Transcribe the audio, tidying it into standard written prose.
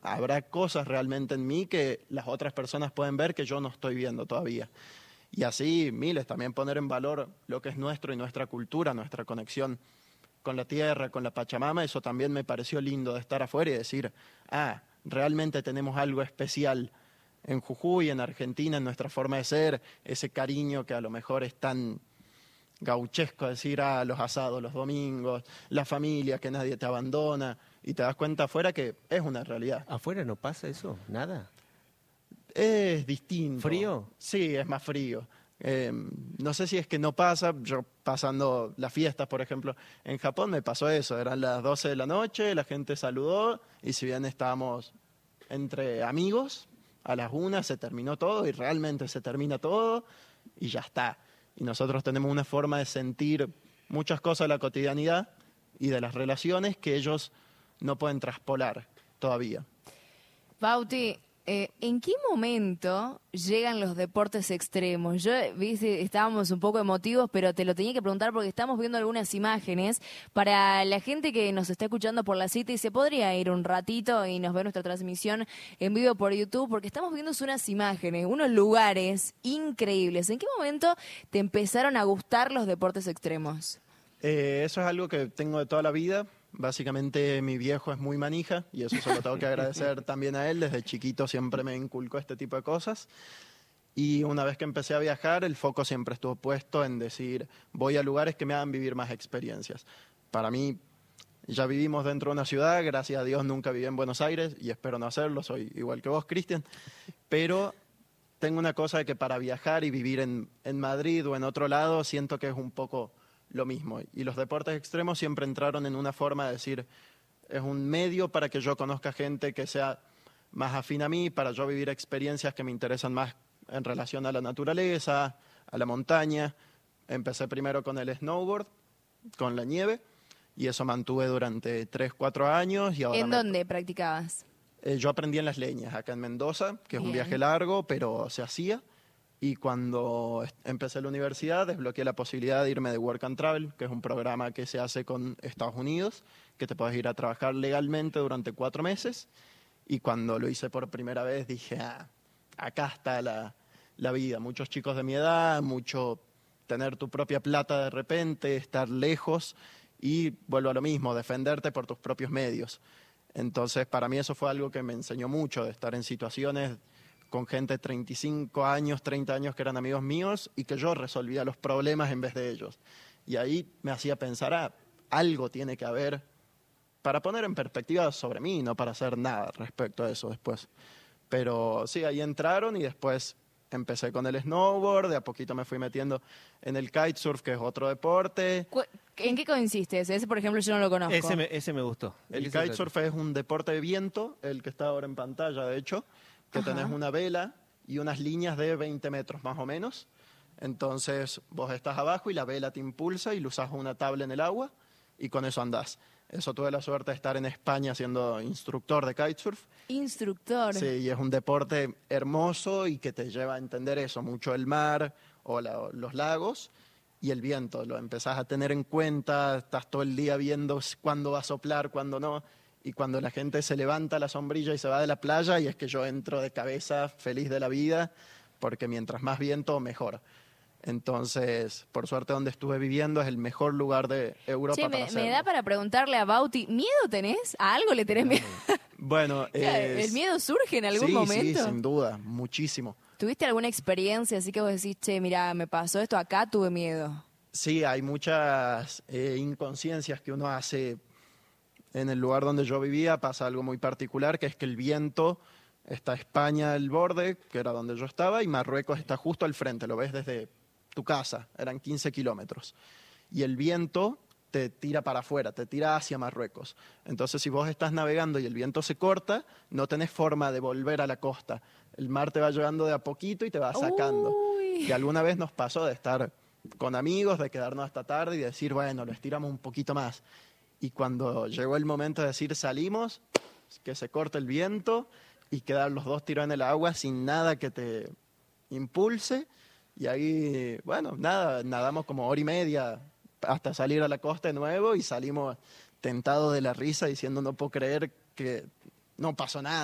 habrá cosas realmente en mí que las otras personas pueden ver que yo no estoy viendo todavía. Y así miles, también poner en valor lo que es nuestro y nuestra cultura, nuestra conexión con la tierra, con la Pachamama. Eso también me pareció lindo de estar afuera y decir, realmente tenemos algo especial en Jujuy, en Argentina, en nuestra forma de ser, ese cariño que a lo mejor es tan gauchesco, decir, los asados los domingos, la familia, que nadie te abandona, y te das cuenta afuera que es una realidad. ¿Afuera no pasa eso? ¿Nada? Es distinto. ¿Frío? Sí, es más frío. No sé si es que no pasa, yo pasando las fiestas, por ejemplo, en Japón me pasó eso, eran las 12 de la noche, la gente saludó, y si bien estábamos entre amigos, a las 1 se terminó todo, y realmente se termina todo, y ya está. Y nosotros tenemos una forma de sentir muchas cosas de la cotidianidad y de las relaciones que ellos no pueden traspolar todavía. Bauti, ¿en qué momento llegan los deportes extremos? Yo, viste, estábamos un poco emotivos, pero te lo tenía que preguntar porque estamos viendo algunas imágenes. Para la gente que nos está escuchando por la cita y se podría ir un ratito y nos ve nuestra transmisión en vivo por YouTube, porque estamos viendo unas imágenes, unos lugares increíbles. ¿En qué momento te empezaron a gustar los deportes extremos? Eso es algo que tengo de toda la vida. Básicamente mi viejo es muy manija y eso se lo tengo que agradecer también a él. Desde chiquito siempre me inculcó este tipo de cosas. Y una vez que empecé a viajar, el foco siempre estuvo puesto en decir, voy a lugares que me hagan vivir más experiencias. Para mí, ya vivimos dentro de una ciudad, gracias a Dios nunca viví en Buenos Aires y espero no hacerlo, soy igual que vos, Cristian. Pero tengo una cosa de que para viajar y vivir en Madrid o en otro lado, siento que es un poco lo mismo. Y los deportes extremos siempre entraron en una forma de decir, es un medio para que yo conozca gente que sea más afín a mí, para yo vivir experiencias que me interesan más en relación a la naturaleza, a la montaña. Empecé primero con el snowboard, con la nieve, y eso mantuve durante 3, 4 años. Y ahora ¿En dónde practicabas? Yo aprendí en Las Leñas, acá en Mendoza, que es Bien. un viaje largo, pero se hacía. Y cuando empecé la universidad, desbloqueé la posibilidad de irme de Work and Travel, que es un programa que se hace con Estados Unidos, que te puedes ir a trabajar legalmente durante 4 meses. Y cuando lo hice por primera vez, dije, acá está la vida. Muchos chicos de mi edad, mucho tener tu propia plata de repente, estar lejos y, vuelvo a lo mismo, defenderte por tus propios medios. Entonces, para mí eso fue algo que me enseñó mucho, de estar en situaciones con gente de 35 años, 30 años que eran amigos míos y que yo resolvía los problemas en vez de ellos. Y ahí me hacía pensar, algo tiene que haber para poner en perspectiva sobre mí, no para hacer nada respecto a eso después. Pero sí, ahí entraron y después empecé con el snowboard, de a poquito me fui metiendo en el kitesurf, que es otro deporte. ¿En qué consiste ese? Ese, por ejemplo, yo no lo conozco. Ese me gustó. El kitesurf es un deporte de viento, el que está ahora en pantalla, de hecho, que tenés una vela y unas líneas de 20 metros más o menos. Entonces vos estás abajo y la vela te impulsa y usás una tabla en el agua y con eso andás. Eso tuve la suerte de estar en España siendo instructor de kitesurf. Instructor. Sí, y es un deporte hermoso y que te lleva a entender eso, mucho el mar o los lagos y el viento. Lo empezás a tener en cuenta, estás todo el día viendo cuándo va a soplar, cuándo no. Y cuando la gente se levanta la sombrilla y se va de la playa, y es que yo entro de cabeza feliz de la vida, porque mientras más viento, mejor. Entonces, por suerte, donde estuve viviendo es el mejor lugar de Europa para hacerlo. Me da para preguntarle a Bauti, ¿miedo tenés? ¿A algo le tenés miedo? Bueno, ¿el miedo surge en algún momento? Sí, sin duda, muchísimo. ¿Tuviste alguna experiencia así que vos decís, che, mira, me pasó esto acá, tuve miedo? Sí, hay muchas inconsciencias que uno hace. En el lugar donde yo vivía pasa algo muy particular, que es que el viento está España al borde, que era donde yo estaba, y Marruecos está justo al frente, lo ves desde tu casa, eran 15 kilómetros. Y el viento te tira para afuera, te tira hacia Marruecos. Entonces, si vos estás navegando y el viento se corta, no tenés forma de volver a la costa. El mar te va llevando de a poquito y te va sacando. Uy. Y alguna vez nos pasó de estar con amigos, de quedarnos hasta tarde y decir, bueno, lo estiramos un poquito más. Y cuando llegó el momento de decir salimos, que se corte el viento y quedar los dos tirados en el agua sin nada que te impulse. Y ahí, bueno, nada, nadamos como 1 hora y media hasta salir a la costa de nuevo y salimos tentados de la risa diciendo no puedo creer que no pasó nada.